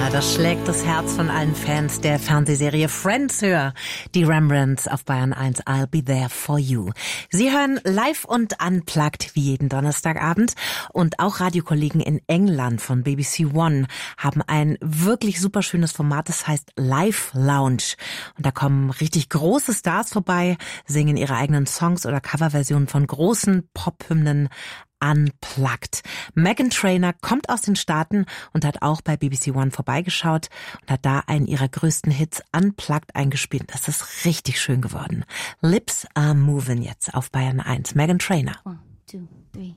Trainor, das schlägt das Herz von allen Fans der Fernsehserie Friends höher. Die Rembrandts auf Bayern 1, I'll Be There For You. Sie hören live und unplugged wie jeden Donnerstagabend. Und auch Radiokollegen in England von BBC One haben ein wirklich super schönes Format, das heißt Live Lounge. Und da kommen richtig große Stars vorbei, singen ihre eigenen Songs oder Coverversionen von großen Pop-Hymnen unplugged. Meghan Trainor kommt aus den Staaten und hat auch bei BBC One vorbeigeschaut und hat da einen ihrer größten Hits unplugged eingespielt. Das ist richtig schön geworden. Lips Are Moving jetzt auf Bayern 1. Meghan Trainor. 1, 2, 3